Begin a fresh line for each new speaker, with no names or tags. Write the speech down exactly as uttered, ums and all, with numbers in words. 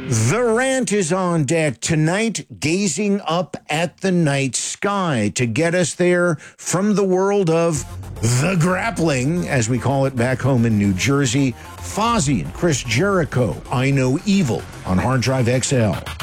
The Rant is on deck tonight, gazing up at the night sky to get us there from the world of the grappling, as we call it back home in New Jersey. Fozzy and Chris Jericho, I Know Evil on Hard Drive X L.